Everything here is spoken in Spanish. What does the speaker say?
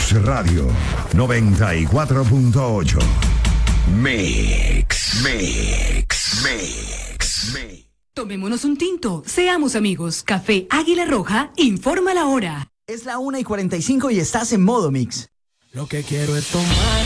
Mix Radio 94.8. Mix. Tomémonos un tinto, seamos amigos. Café Águila Roja informa la hora. Es la 1:45 y estás en modo Mix. Lo que quiero es tomar.